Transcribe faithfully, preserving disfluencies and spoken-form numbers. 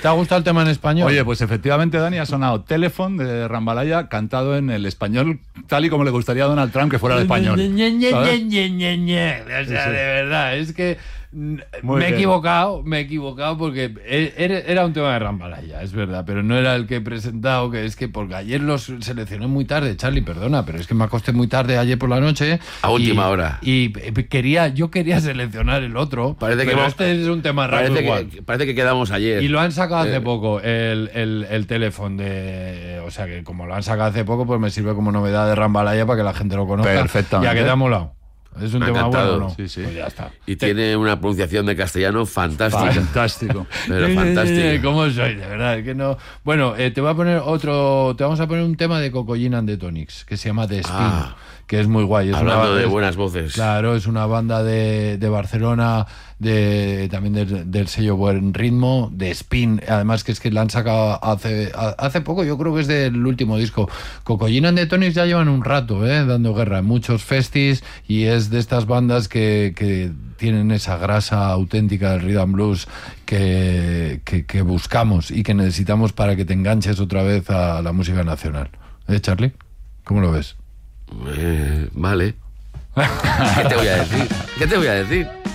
¿Te ha gustado el tema en español? Oye, pues efectivamente, Dani, ha sonado Telephone de Rambalaya cantado en el español tal y como le gustaría a Donald Trump que fuera el español. ¿Sabes? O sea, de verdad, es que Muy me he bien. equivocado, me he equivocado porque era era un tema de Rambalaya, es verdad, pero no era el que he presentado, que es que porque ayer los seleccioné muy tarde, Charlie, perdona, pero es que me acosté muy tarde ayer por la noche. A última y, hora. Y quería, yo quería seleccionar el otro, Parece que pero hemos- este es un tema raro Parece igual. que, parece que quedamos ayer. Y lo han sacado hace Eh. poco, el, el, el teléfono de... O sea que como lo han sacado hace poco, pues me sirve como novedad de Rambalaya para que la gente lo conozca. Perfectamente. Ya que te ha molado. ¿Es un Me ha tema encantado. bueno o no? Sí, sí. Pues ya está. Y tiene una pronunciación de castellano fantástica. Fantástico. Pero Eh, eh, fantástica. eh, ¿Cómo soy? De verdad, es que no... Bueno, eh, te voy a poner otro... Te vamos a poner un tema de Cocollin and the Tonics, que se llama The Spin, Ah. que es muy guay. Es Hablando una, de es- buenas voces. Claro, es una banda de, de Barcelona, de también del, del sello Buen Ritmo, de Spin, además que es que la han sacado hace, hace poco, yo creo que es del último disco. Cocollin and the Tonics ya llevan un rato eh, dando guerra en muchos festis y es de estas bandas que, que tienen esa grasa auténtica del rhythm and blues que, que, que buscamos y que necesitamos para que te enganches otra vez a la música nacional. ¿Eh, Charlie? ¿Cómo lo ves? Eh, vale. ¿Qué te voy a decir? ¿Qué te voy a decir?